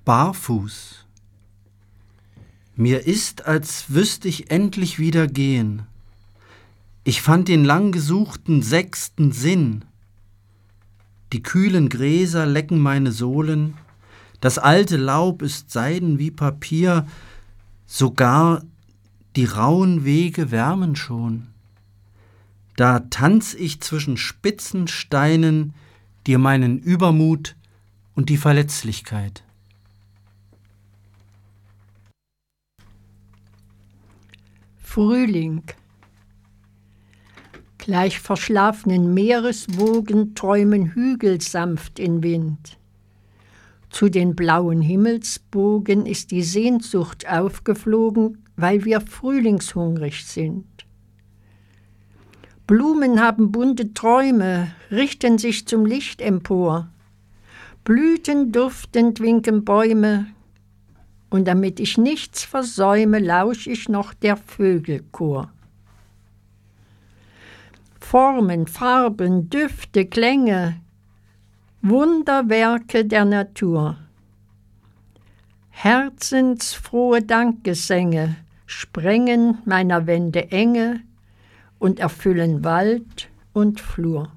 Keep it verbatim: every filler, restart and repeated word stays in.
Barfuß. Mir ist, als wüsste ich endlich wieder gehen. Ich fand den lang gesuchten sechsten Sinn. Die kühlen Gräser lecken meine Sohlen, das alte Laub ist seiden wie Papier, sogar die rauen Wege wärmen schon. Da tanz ich zwischen spitzen Steinen dir meinen Übermut und die Verletzlichkeit. Frühling. Gleich verschlafenen Meereswogen träumen Hügel sanft in Wind. Zu den blauen Himmelsbogen ist die Sehnsucht aufgeflogen, weil wir frühlingshungrig sind. Blumen haben bunte Träume, richten sich zum Licht empor. Blüten duftend winken Bäume, und damit ich nichts versäume, lausch ich noch der Vögelchor. Formen, Farben, Düfte, Klänge, Wunderwerke der Natur. Herzensfrohe Dankgesänge sprengen meiner Wände Enge und erfüllen Wald und Flur.